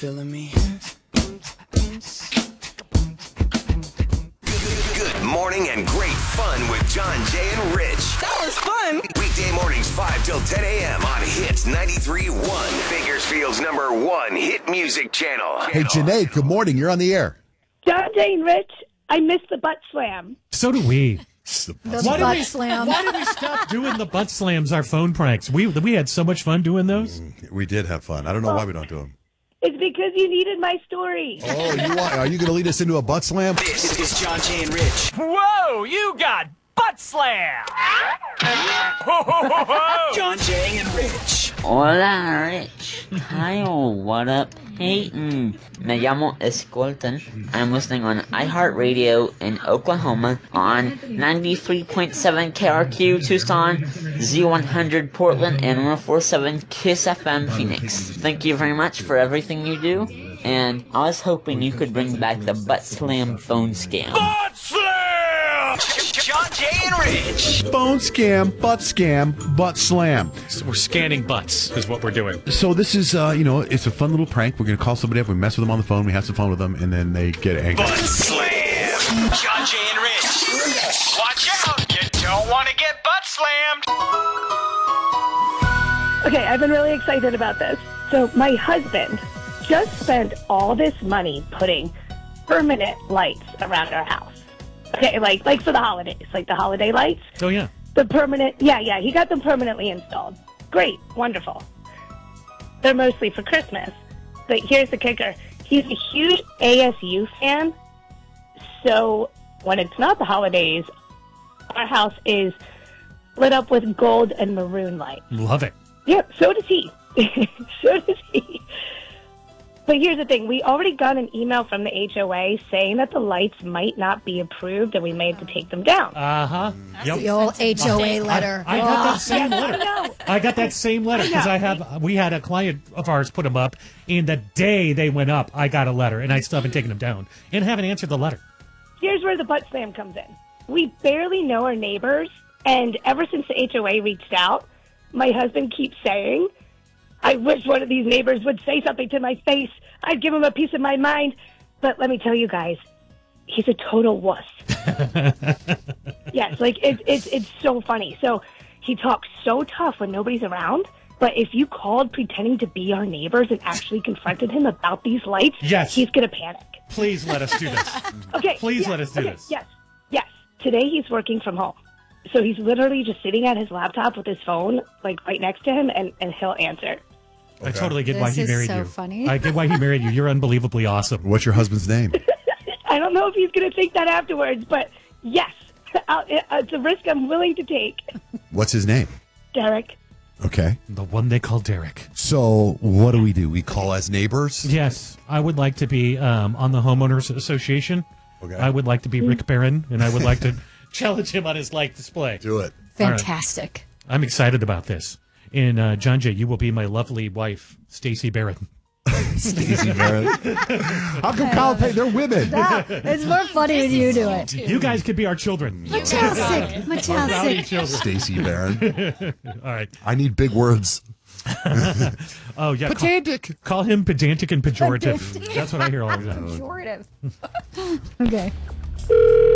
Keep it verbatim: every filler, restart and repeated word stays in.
feeling me? Good morning and great fun with John, Jay, and Rich. That was fun. Weekday mornings five till ten a.m. on Hits ninety-three point one. Bakersfield's number one hit music channel. Hey, Janae, good morning. You're on the air. John, Jay, and Rich, I missed the butt slam. So do we. The Why did butt we, slam. Why did we stop doing the butt slams, our phone pranks? We we had so much fun doing those. We did have fun. I don't know why we don't do them. It's because you needed my story. Oh, you want, are you going to lead us into a butt slam? This is John, Jay, and Rich. Whoa, you got butt slam! John, Jay, and Rich. Hola, Rich. Kyle, what up, Peyton? Me llamo Escoltan. I'm listening on iHeartRadio in Oklahoma on ninety-three point seven K R Q Tucson, Z one hundred Portland, and one oh four point seven Kiss F M Phoenix. Thank you very much for everything you do, and I was hoping you could bring back the butt slam phone scam. Butt slam! John, Jay, and Rich. Phone scam, butt scam, butt slam. So we're scanning butts is what we're doing. So this is, uh, you know, it's a fun little prank. We're going to call somebody up. We mess with them on the phone. We have some fun with them, and then they get angry. Butt slam. John, Jay, and Rich. Watch out, you don't want to get butt slammed! Okay, I've been really excited about this. So my husband just spent all this money putting permanent lights around our house. Okay, like like for the holidays, like the holiday lights. Oh, yeah. The permanent, yeah, yeah, he got them permanently installed. Great, wonderful. They're mostly for Christmas. But here's the kicker. He's a huge A S U fan. So when it's not the holidays, our house is lit up with gold and maroon lights. Love it. Yep, so does he. So does he. But here's the thing. We already got an email from the H O A saying that the lights might not be approved and we may have to take them down. Uh-huh. Yep. The old H O A letter. I, I got that same I letter. know. I got that same letter because I have. We had a client of ours put them up, and the day they went up, I got a letter, and I still haven't taken them down and haven't answered the letter. Here's where the butt slam comes in. We barely know our neighbors, and ever since the H O A reached out, my husband keeps saying, I wish one of these neighbors would say something to my face. I'd give him a piece of my mind. But let me tell you guys, he's a total wuss. Yes, like it's it's it's so funny. So he talks so tough when nobody's around. But if you called pretending to be our neighbors and actually confronted him about these lights, Yes. he's gonna panic. Please let us do this. Okay. Please yes, let us do okay, this. Yes. Yes. Today he's working from home. So he's literally just sitting at his laptop with his phone, like right next to him, and, and he'll answer. I totally get This why he is married so you. funny. I get why he married you. You're unbelievably awesome. What's your husband's name? I don't know if he's going to think that afterwards, but yes, I'll, it's a risk I'm willing to take. What's his name? Derek. Okay. The one they call Derek. So what do we do? We call as neighbors? Yes, I would like to be um, on the homeowners association. Okay. I would like to be Rick Barron, and I would like to challenge him on his light display. Do it. Fantastic. I'm excited about this. And uh, John Jay, you will be my lovely wife, Stacey Barron. Stacey Barrett. How come Kyle Payne? They're women. Ah, it's more funny when you do it. You guys could be our children. Fantastic. Rowdy Fantastic. children. Stacey Barron. All right. I need big words. Oh, yeah. Pedantic. Call, call him pedantic and pejorative. That's what I hear all the time. Pejorative. Okay.